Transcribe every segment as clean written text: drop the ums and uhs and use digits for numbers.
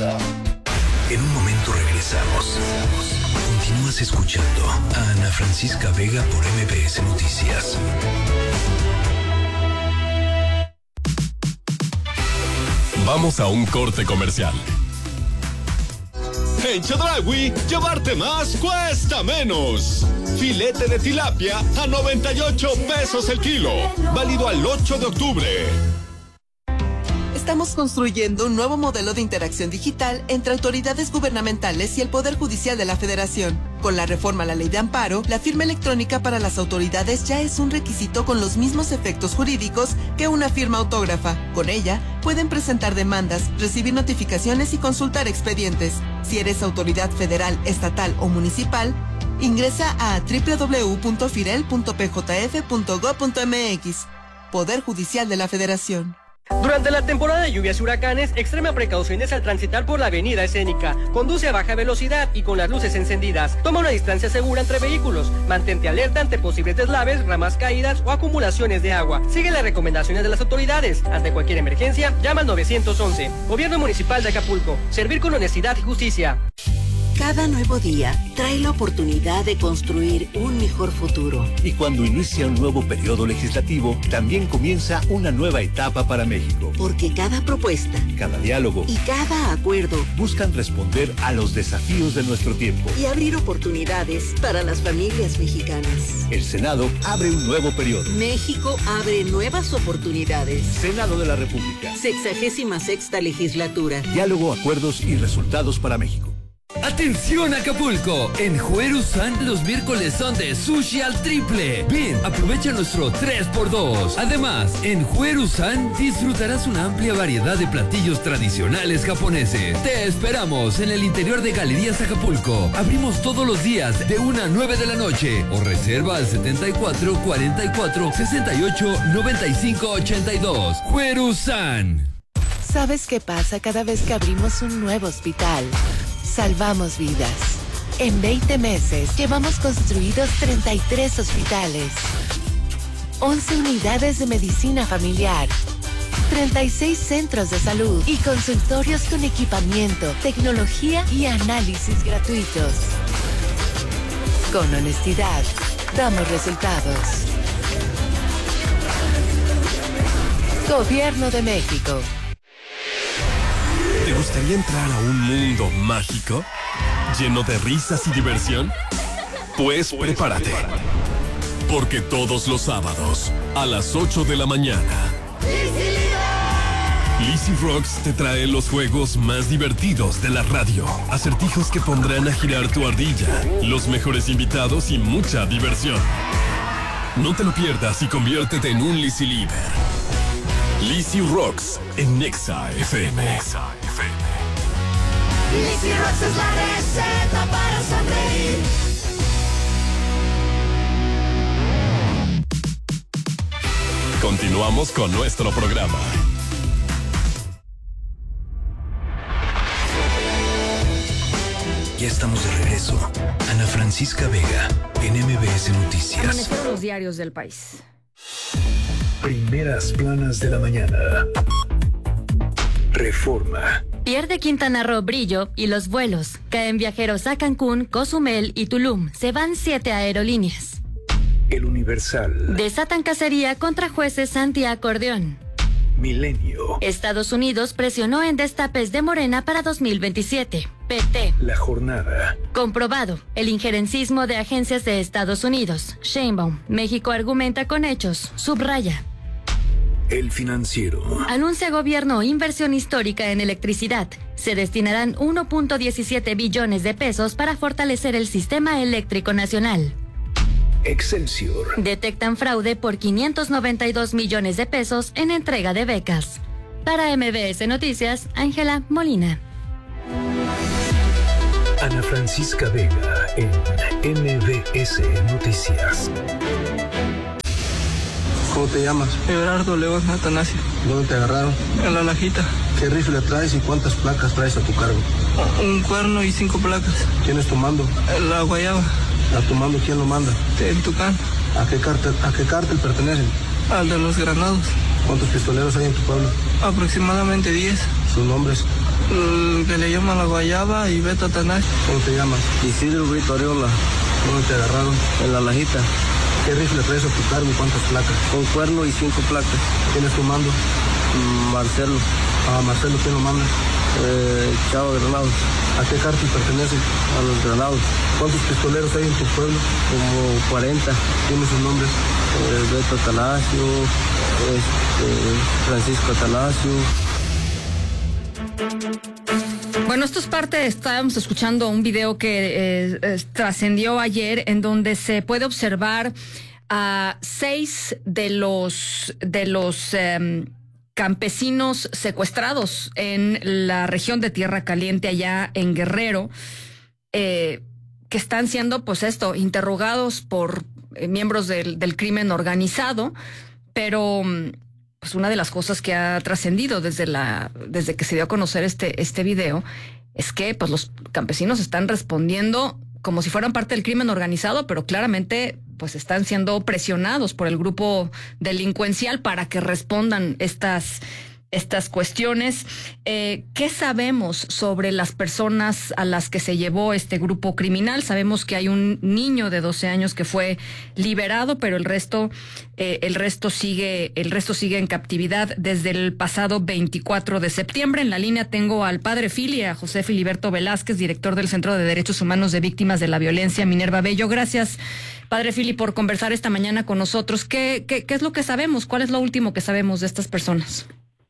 En un momento regresamos. Continúas escuchando a Ana Francisca Vega por MBS Noticias. Vamos a un corte comercial. En Chedraui, llevarte más cuesta menos. Filete de tilapia a 98 pesos el kilo. Válido al 8 de octubre. Estamos construyendo un nuevo modelo de interacción digital entre autoridades gubernamentales y el Poder Judicial de la Federación. Con la reforma a la Ley de Amparo, la firma electrónica para las autoridades ya es un requisito con los mismos efectos jurídicos que una firma autógrafa. Con ella, pueden presentar demandas, recibir notificaciones y consultar expedientes. Si eres autoridad federal, estatal o municipal, ingresa a www.firel.pjf.gov.mx. Poder Judicial de la Federación. Durante la temporada de lluvias y huracanes, extrema precauciones al transitar por la avenida escénica. Conduce a baja velocidad y con las luces encendidas. Toma una distancia segura entre vehículos. Mantente alerta ante posibles deslaves, ramas caídas o acumulaciones de agua. Sigue las recomendaciones de las autoridades. Ante cualquier emergencia, llama al 911. Gobierno Municipal de Acapulco. Servir con honestidad y justicia. Cada nuevo día trae la oportunidad de construir un mejor futuro. Y cuando inicia un nuevo periodo legislativo, también comienza una nueva etapa para México. Porque cada propuesta, cada diálogo y cada acuerdo buscan responder a los desafíos de nuestro tiempo y abrir oportunidades para las familias mexicanas. El Senado abre un nuevo periodo. México abre nuevas oportunidades. Senado de la República. 66ª legislatura. Diálogo, acuerdos y resultados para México. ¡Atención Acapulco! En Juerusan los miércoles son de sushi al triple. Ven, aprovecha nuestro 3x2. Además, en Juerusan disfrutarás una amplia variedad de platillos tradicionales japoneses. Te esperamos en el interior de Galerías Acapulco. Abrimos todos los días de 1 a 9 de la noche. O reserva al 74 44 68 95 82. Juerusan. ¿Sabes qué pasa cada vez que abrimos un nuevo hospital? Salvamos vidas. En 20 meses llevamos construidos 33 hospitales, 11 unidades de medicina familiar, 36 centros de salud y consultorios con equipamiento, tecnología y análisis gratuitos. Con honestidad, damos resultados. Gobierno de México. ¿Te gustaría entrar a un mundo mágico? ¿Lleno de risas y diversión? Pues prepárate. Porque todos los sábados, a las 8 de la mañana, Lizzy Rocks te trae los juegos más divertidos de la radio. Acertijos que pondrán a girar tu ardilla, los mejores invitados y mucha diversión. No te lo pierdas y conviértete en un Lizzy Liver. Lizzy Rocks en Nexa FM. Lizzy Rocks es la receta para sonreír. Continuamos con nuestro programa. Ya estamos de regreso. Ana Francisca Vega, en MBS Noticias. Amanecieron los diarios del país. Primeras planas de la mañana. Reforma. Pierde Quintana Roo brillo y los vuelos. Caen viajeros a Cancún, Cozumel y Tulum. Se van 7 aerolíneas. El Universal. Desatan cacería contra jueces antiacordeón. Milenio. Estados Unidos presionó en destapes de Morena para 2027. PT. La Jornada. Comprobado. El injerencismo de agencias de Estados Unidos. Sheinbaum. México argumenta con hechos. Subraya. El Financiero. Anuncia gobierno inversión histórica en electricidad. Se destinarán 1.17 billones de pesos para fortalecer el sistema eléctrico nacional. Excelsior. Detectan fraude por 592 millones de pesos en entrega de becas. Para MBS Noticias, Ángela Molina. Ana Francisca Vega en MBS Noticias. ¿Cómo te llamas? Everardo León Atanasio. ¿Dónde te agarraron? En la Lajita. ¿Qué rifle traes y cuántas placas traes a tu cargo? Un cuerno y 5 placas. ¿Quién es tu mando? La Guayaba. ¿A tu mando quién lo manda? El Tucán. ¿A qué cártel pertenecen? Al de los Granados. ¿Cuántos pistoleros hay en tu pueblo? Aproximadamente 10. ¿Sus nombres? Que le llaman La Guayaba y Beto Atanasio. ¿Cómo te llamas? Isidro Brito Ariola. ¿Dónde te agarraron? En La Lajita. ¿Qué rifle traes a tu cargo y cuántas placas? Un cuerno y 5 placas. ¿Quién es tu mando? Marcelo. Marcelo, ¿quién lo manda? Chavo Granados. ¿A qué cártel pertenece? A los Granados. ¿Cuántos pistoleros hay en tu pueblo? Como 40. ¿Quiénes sus nombres? Beto Atanasio, Francisco Atanasio. Bueno, esto es parte, estábamos escuchando un video que trascendió ayer en donde se puede observar a 6 de los campesinos secuestrados en la región de Tierra Caliente allá en Guerrero, que están siendo, pues interrogados por miembros del crimen organizado, pero pues una de las cosas que ha trascendido desde que se dio a conocer este video es que pues los campesinos están respondiendo como si fueran parte del crimen organizado, pero claramente pues están siendo presionados por el grupo delincuencial para que respondan estas cuestiones. ¿Qué sabemos sobre las personas a las que se llevó este grupo criminal? Sabemos que hay un niño de 12 años que fue liberado, pero el resto sigue en captividad desde el pasado 24 de septiembre. En la línea tengo al padre Fili, a José Filiberto Velázquez, director del Centro de Derechos Humanos de Víctimas de la Violencia, Minerva Bello. Gracias, padre Fili, por conversar esta mañana con nosotros. ¿Qué es lo que sabemos? ¿Cuál es lo último que sabemos de estas personas?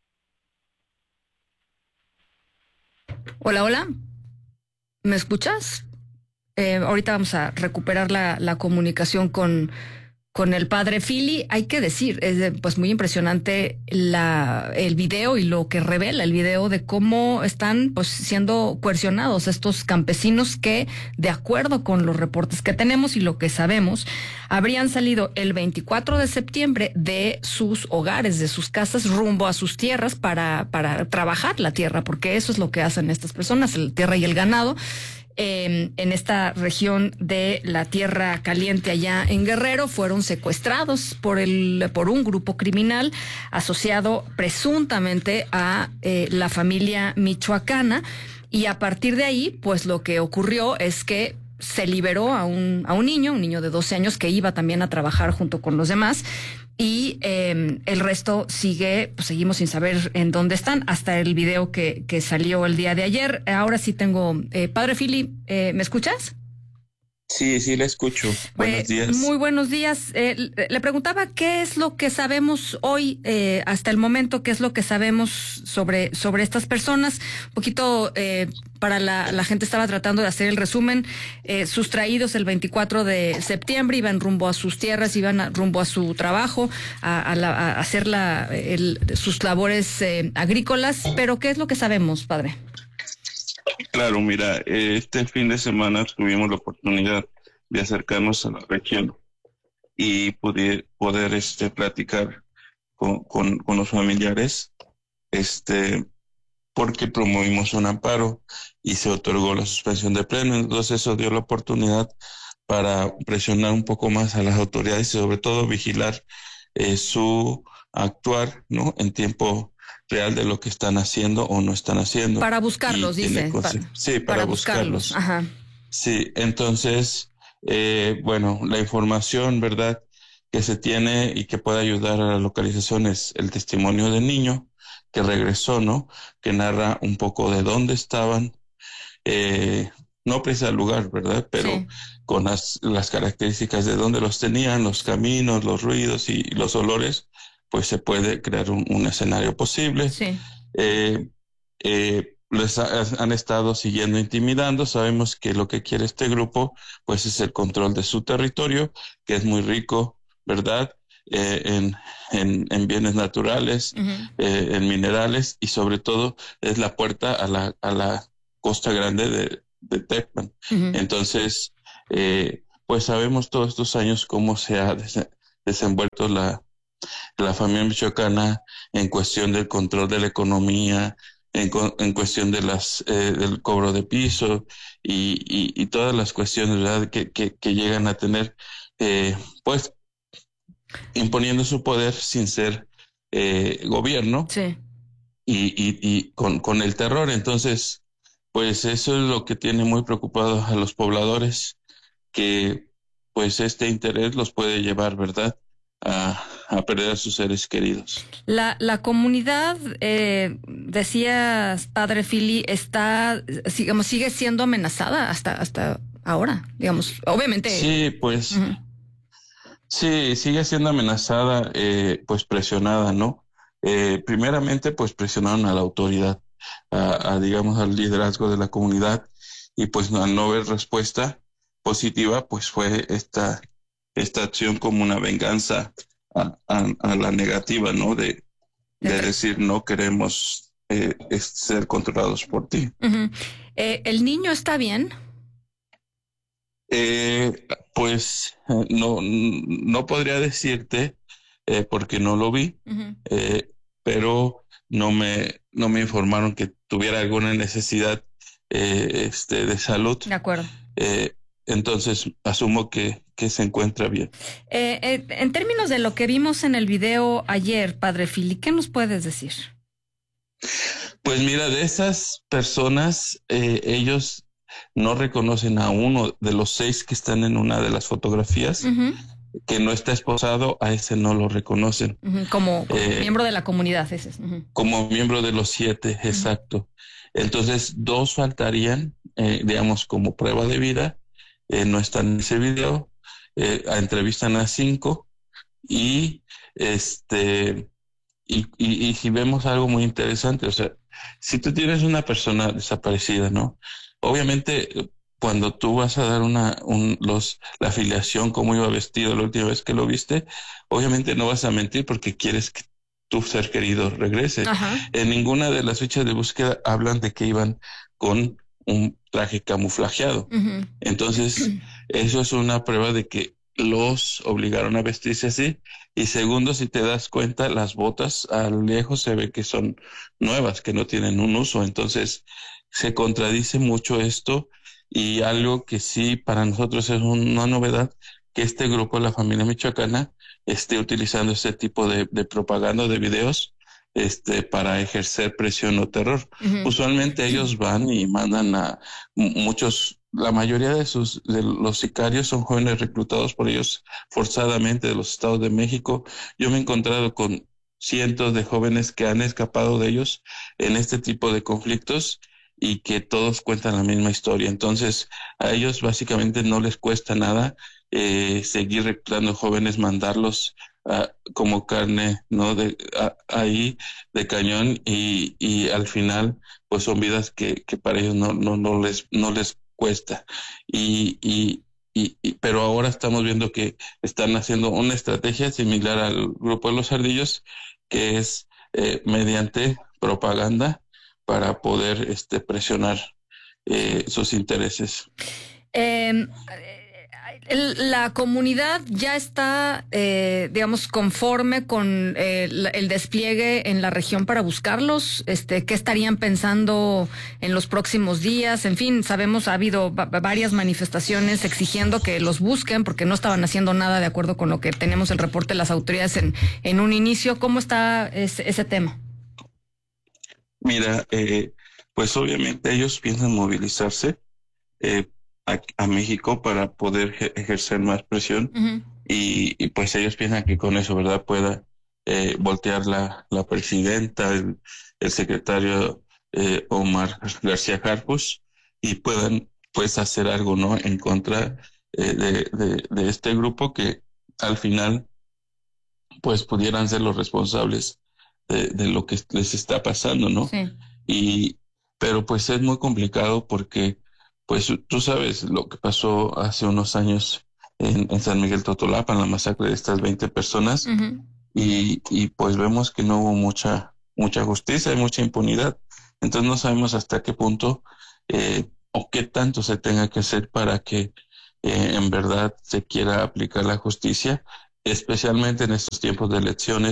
Hola, ¿me escuchas? Ahorita vamos a recuperar la comunicación con el padre Fili. Hay que decir, es pues muy impresionante el video y lo que revela el video de cómo están pues siendo coercionados estos campesinos que, de acuerdo con los reportes que tenemos y lo que sabemos, habrían salido el 24 de septiembre de sus hogares, de sus casas, rumbo a sus tierras para trabajar la tierra, porque eso es lo que hacen estas personas, la tierra y el ganado. En esta región de la Tierra Caliente allá en Guerrero, fueron secuestrados por un grupo criminal asociado presuntamente a la familia michoacana, y a partir de ahí pues lo que ocurrió es que se liberó a un niño de 12 años que iba también a trabajar junto con los demás, y el resto seguimos sin saber en dónde están, hasta el video que salió el día de ayer. Ahora sí tengo, padre Fili, ¿me escuchas? Sí, le escucho. Buenos días. Muy buenos días. Le preguntaba qué es lo que sabemos hoy, hasta el momento, qué es lo que sabemos sobre estas personas. Un poquito, para la gente estaba tratando de hacer el resumen. Sustraídos el 24 de septiembre, iban rumbo a sus tierras, iban rumbo a su trabajo, a hacer sus labores agrícolas. Pero ¿qué es lo que sabemos, padre? Claro, mira, este fin de semana tuvimos la oportunidad de acercarnos a la región y poder platicar con los familiares, porque promovimos un amparo y se otorgó la suspensión de pleno. Entonces eso dio la oportunidad para presionar un poco más a las autoridades y sobre todo vigilar su actuar, ¿no?, en tiempo real de lo que están haciendo o no están haciendo. Para buscarlos, dice. Sí, para buscarlos. Ajá. Sí, entonces, la información, ¿verdad?, que se tiene y que puede ayudar a la localización es el testimonio del niño que regresó, ¿no?, que narra un poco de dónde estaban, no precisa el lugar, ¿verdad?, pero sí, con las características de dónde los tenían, los caminos, los ruidos y los olores, pues se puede crear un escenario posible. Sí. Les han estado siguiendo, intimidando. Sabemos que lo que quiere este grupo pues es el control de su territorio, que es muy rico, ¿verdad?, en bienes naturales, uh-huh, en minerales, y sobre todo es la puerta a la costa grande de Tecpan. Uh-huh. Entonces, pues sabemos todos estos años cómo se ha desenvuelto la familia michoacana en cuestión del control de la economía, en cuestión de del cobro de piso y todas las cuestiones, ¿verdad?, que llegan a tener, pues imponiendo su poder sin ser gobierno. Sí. y con el terror. Entonces, pues eso es lo que tiene muy preocupados a los pobladores, que pues este interés los puede llevar, ¿verdad?, a perder a sus seres queridos. La comunidad, decías, padre Fili, está, digamos, sigue siendo amenazada hasta ahora, digamos, obviamente. Sí, pues, sí, sigue siendo amenazada, pues presionada, ¿no? Primeramente, pues presionaron a la autoridad, digamos, al liderazgo de la comunidad, y pues al no ver respuesta positiva, pues fue esta acción como una venganza a la negativa, ¿no? De decir, no queremos ser controlados por ti. ¿El niño está bien? Pues no podría decirte porque no lo vi, pero no me informaron que tuviera alguna necesidad de salud. De acuerdo. Entonces asumo que se encuentra bien. En términos de lo que vimos en el video ayer, padre Fili, ¿qué nos puedes decir? Pues mira, de esas personas, ellos no reconocen a uno de los 6 que están en una de las fotografías, que no está esposado, a ese no lo reconocen. Como miembro de la comunidad, ese es. Como miembro de los 7, exacto. Entonces, 2 faltarían, digamos, como prueba de vida, no están en ese video, entrevistan a 5, y si vemos algo muy interesante, o sea, si tú tienes una persona desaparecida, ¿no? Obviamente, cuando tú vas a dar la afiliación, cómo iba vestido la última vez que lo viste, obviamente no vas a mentir porque quieres que tu ser querido regrese. En ninguna de las fichas de búsqueda hablan de que iban con un traje camuflajeado. Entonces, eso es una prueba de que los obligaron a vestirse así. Y segundo, si te das cuenta, las botas a lo lejos se ve que son nuevas, que no tienen un uso. Entonces, se contradice mucho esto, y algo que sí para nosotros es una novedad, que este grupo, la familia michoacana, esté utilizando este tipo de propaganda, de videos, para ejercer presión o terror. Usualmente ellos van y mandan a muchos, la mayoría de los sicarios son jóvenes reclutados por ellos forzadamente de los estados de México. Yo me he encontrado con cientos de jóvenes que han escapado de ellos en este tipo de conflictos, y que todos cuentan la misma historia. Entonces, a ellos básicamente no les cuesta nada seguir reclutando jóvenes, mandarlos como carne, ¿no? Ahí de cañón, y al final, pues son vidas que para ellos no les cuesta. Pero ahora estamos viendo que están haciendo una estrategia similar al grupo de los ardillos, que es mediante propaganda, para poder presionar sus intereses. La comunidad ya está, digamos, conforme con el despliegue en la región para buscarlos. ¿Qué estarían pensando en los próximos días? En fin, sabemos, ha habido varias manifestaciones exigiendo que los busquen porque no estaban haciendo nada, de acuerdo con lo que tenemos el reporte de las autoridades en un inicio. ¿Cómo está ese tema? Mira, pues obviamente ellos piensan movilizarse a México para poder ejercer más presión, y pues ellos piensan que con eso, ¿verdad?, pueda voltear la presidenta, el secretario Omar García Harfuch, y puedan pues hacer algo, ¿no?, en contra de este grupo, que al final pues pudieran ser los responsables de lo que les está pasando, ¿no? Sí. Pero pues es muy complicado porque, pues tú sabes lo que pasó hace unos años en San Miguel Totolapa, la masacre de estas 20 personas, y pues vemos que no hubo mucha justicia, hay mucha impunidad. Entonces no sabemos hasta qué punto o qué tanto se tenga que hacer para que en verdad se quiera aplicar la justicia, especialmente en estos tiempos de elecciones,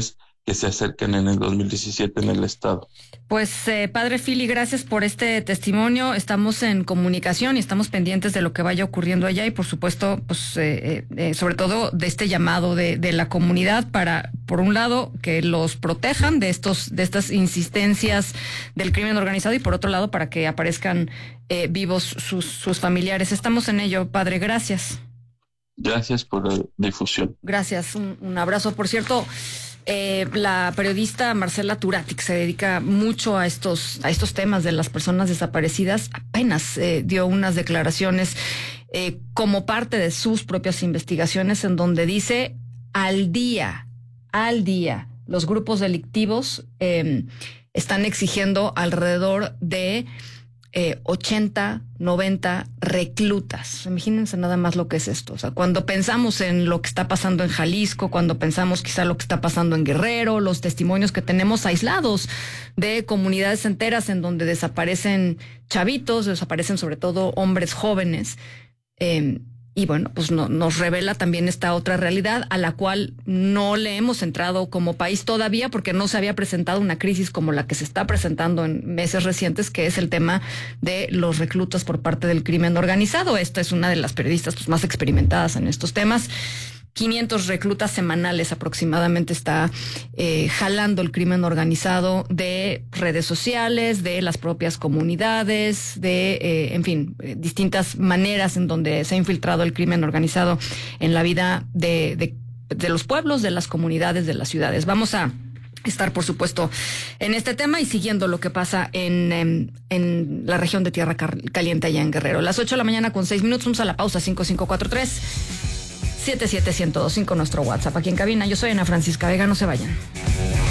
que se acercan en el 2017 en el estado. Pues, padre Fili, gracias por este testimonio. Estamos en comunicación y estamos pendientes de lo que vaya ocurriendo allá y, por supuesto, pues, sobre todo de este llamado de la comunidad para, por un lado, que los protejan de estas insistencias del crimen organizado y, por otro lado, para que aparezcan vivos sus familiares. Estamos en ello, padre. Gracias. Gracias por la difusión. Gracias. Un abrazo. Por cierto, la periodista Marcela Turati, que se dedica mucho a estos temas de las personas desaparecidas, apenas dio unas declaraciones como parte de sus propias investigaciones, en donde dice al día, los grupos delictivos están exigiendo alrededor de 80, 90 reclutas. Imagínense nada más lo que es esto. O sea, cuando pensamos en lo que está pasando en Jalisco, cuando pensamos quizá lo que está pasando en Guerrero, los testimonios que tenemos aislados de comunidades enteras en donde desaparecen chavitos, desaparecen sobre todo hombres jóvenes, y bueno, pues nos revela también esta otra realidad a la cual no le hemos entrado como país todavía porque no se había presentado una crisis como la que se está presentando en meses recientes, que es el tema de los reclutas por parte del crimen organizado. Esta es una de las periodistas pues, más experimentadas en estos temas. 500 reclutas semanales aproximadamente está jalando el crimen organizado de redes sociales, de las propias comunidades, de, en fin, distintas maneras en donde se ha infiltrado el crimen organizado en la vida de los pueblos, de las comunidades, de las ciudades. Vamos a estar, por supuesto, en este tema y siguiendo lo que pasa en la región de Tierra Caliente allá en Guerrero. Las 8 de la mañana con 6 minutos, vamos a la pausa. 5543 77125 nuestro WhatsApp aquí en cabina. Yo soy Ana Francisca Vega, no se vayan.